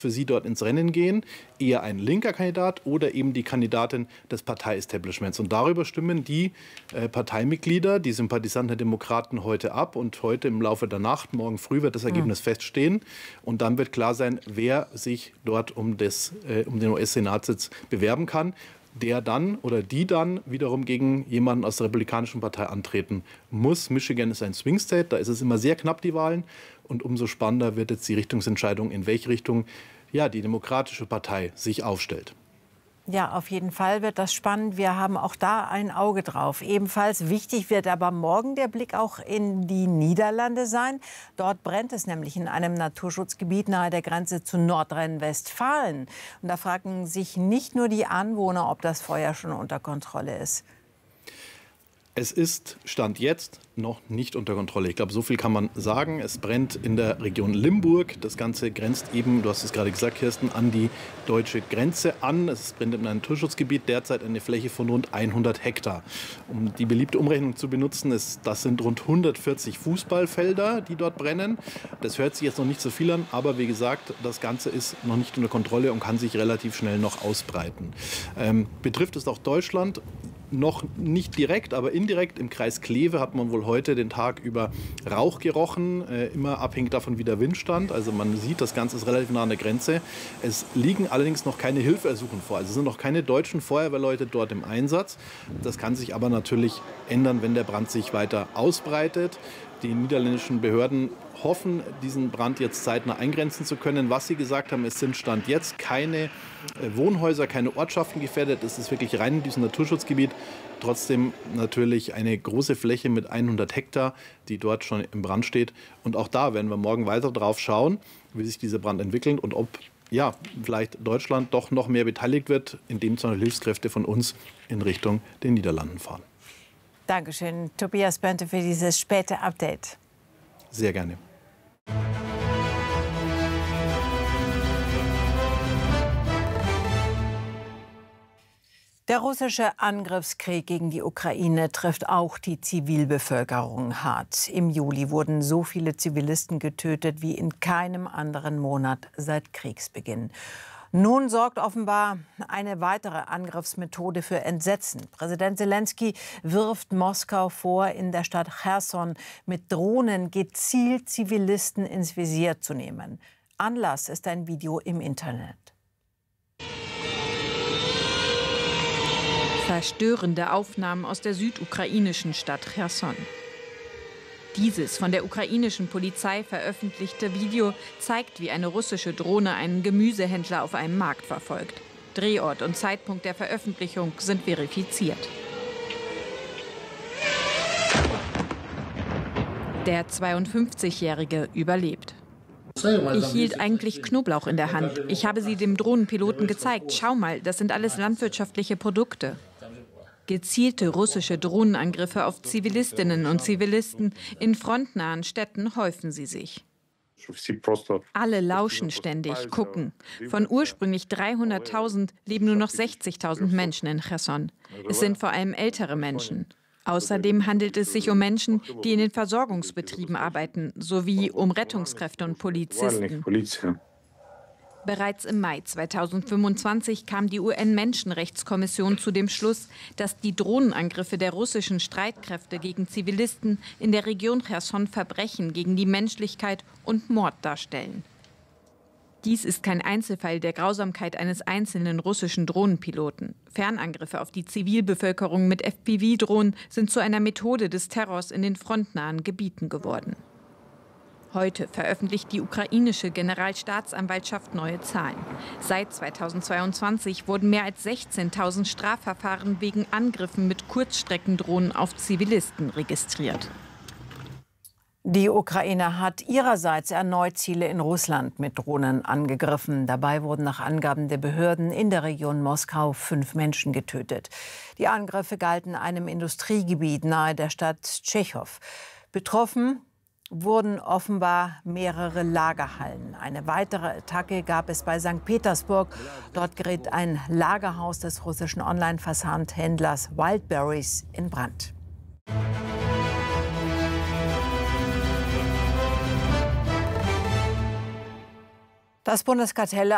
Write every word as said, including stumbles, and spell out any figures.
für Sie dort ins Rennen gehen, eher ein linker Kandidat oder eben die Kandidatin des Parteiestablishments. Und darüber stimmen die äh, Parteimitglieder, die Sympathisanten der Demokraten heute ab. Und heute im Laufe der Nacht, morgen früh, wird das Ergebnis mhm. feststehen. Und dann wird klar sein, wer sich dort um, das, äh, um den U S-Senatssitz bewerben kann, der dann oder die dann wiederum gegen jemanden aus der Republikanischen Partei antreten muss. Michigan ist ein Swing State, da ist es immer sehr knapp, die Wahlen. Und umso spannender wird jetzt die Richtungsentscheidung, in welche Richtung ja, die Demokratische Partei sich aufstellt. Ja, auf jeden Fall wird das spannend. Wir haben auch da ein Auge drauf. Ebenfalls wichtig wird aber morgen der Blick auch in die Niederlande sein. Dort brennt es nämlich in einem Naturschutzgebiet nahe der Grenze zu Nordrhein-Westfalen. Und da fragen sich nicht nur die Anwohner, ob das Feuer schon unter Kontrolle ist. Es ist Stand jetzt noch nicht unter Kontrolle. Ich glaube, so viel kann man sagen. Es brennt in der Region Limburg. Das Ganze grenzt eben, du hast es gerade gesagt, Kirsten, an die deutsche Grenze an. Es brennt in einem Naturschutzgebiet, derzeit eine Fläche von rund hundert Hektar. Um die beliebte Umrechnung zu benutzen, ist, das sind rund hundertvierzig Fußballfelder, die dort brennen. Das hört sich jetzt noch nicht so viel an, aber wie gesagt, das Ganze ist noch nicht unter Kontrolle und kann sich relativ schnell noch ausbreiten. Ähm, betrifft es auch Deutschland? Noch nicht direkt, aber indirekt. Im Kreis Kleve hat man wohl heute den Tag über Rauch gerochen, äh, immer abhängig davon, wie der Wind stand. Also man sieht, das Ganze ist relativ nah an der Grenze. Es liegen allerdings noch keine Hilfsersuchen vor. Also es sind noch keine deutschen Feuerwehrleute dort im Einsatz. Das kann sich aber natürlich ändern, wenn der Brand sich weiter ausbreitet. Die niederländischen Behörden hoffen, diesen Brand jetzt zeitnah eingrenzen zu können. Was sie gesagt haben, es sind Stand jetzt keine Wohnhäuser, keine Ortschaften gefährdet. Es ist wirklich rein in diesem Naturschutzgebiet. Trotzdem natürlich eine große Fläche mit hundert Hektar, die dort schon im Brand steht. Und auch da werden wir morgen weiter drauf schauen, wie sich dieser Brand entwickelt und ob ja, vielleicht Deutschland doch noch mehr beteiligt wird, indem zum Beispiel Hilfskräfte von uns in Richtung den Niederlanden fahren. Dankeschön, Tobias Bönte, für dieses späte Update. Sehr gerne. Der russische Angriffskrieg gegen die Ukraine trifft auch die Zivilbevölkerung hart. Im Juli wurden so viele Zivilisten getötet wie in keinem anderen Monat seit Kriegsbeginn. Nun sorgt offenbar eine weitere Angriffsmethode für Entsetzen. Präsident Selenskyj wirft Moskau vor, in der Stadt Cherson mit Drohnen gezielt Zivilisten ins Visier zu nehmen. Anlass ist ein Video im Internet. Verstörende Aufnahmen aus der südukrainischen Stadt Cherson. Dieses von der ukrainischen Polizei veröffentlichte Video zeigt, wie eine russische Drohne einen Gemüsehändler auf einem Markt verfolgt. Drehort und Zeitpunkt der Veröffentlichung sind verifiziert. Der zweiundfünfzigjährige überlebt. Ich hielt eigentlich Knoblauch in der Hand. Ich habe sie dem Drohnenpiloten gezeigt. Schau mal, das sind alles landwirtschaftliche Produkte. Gezielte russische Drohnenangriffe auf Zivilistinnen und Zivilisten in frontnahen Städten häufen sie sich. Alle lauschen ständig, gucken. Von ursprünglich dreihunderttausend leben nur noch sechzigtausend Menschen in Cherson. Es sind vor allem ältere Menschen. Außerdem handelt es sich um Menschen, die in den Versorgungsbetrieben arbeiten, sowie um Rettungskräfte und Polizisten. Bereits im Mai zweitausendfünfundzwanzig kam die U N-Menschenrechtskommission zu dem Schluss, dass die Drohnenangriffe der russischen Streitkräfte gegen Zivilisten in der Region Cherson Verbrechen gegen die Menschlichkeit und Mord darstellen. Dies ist kein Einzelfall der Grausamkeit eines einzelnen russischen Drohnenpiloten. Fernangriffe auf die Zivilbevölkerung mit F P V-Drohnen sind zu einer Methode des Terrors in den frontnahen Gebieten geworden. Heute veröffentlicht die ukrainische Generalstaatsanwaltschaft neue Zahlen. Seit zweitausendzweiundzwanzig wurden mehr als sechzehntausend Strafverfahren wegen Angriffen mit Kurzstreckendrohnen auf Zivilisten registriert. Die Ukraine hat ihrerseits erneut Ziele in Russland mit Drohnen angegriffen. Dabei wurden nach Angaben der Behörden in der Region Moskau fünf Menschen getötet. Die Angriffe galten einem Industriegebiet nahe der Stadt Tschechow. Betroffen wurden offenbar mehrere Lagerhallen. Eine weitere Attacke gab es bei Sankt Petersburg. Dort geriet ein Lagerhaus des russischen Online-Versandhändlers Wildberries in Brand. Das Bundeskartellamt